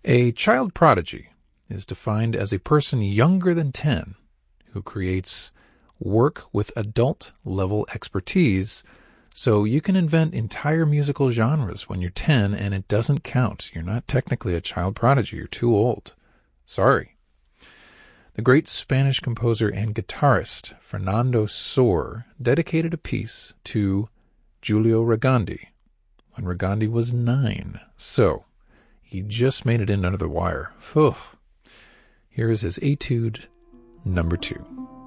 A child prodigy is defined as a person younger than 10 who creates work with adult-level expertise, so you can invent entire musical genres when you're 10 and it doesn't count. You're not technically a child prodigy. You're too old. Sorry. The great Spanish composer and guitarist Fernando Sor dedicated a piece to Giulio Regandi when Regandi was 9. So, he just made it in under the wire. Phew. Here is his Etude number 2.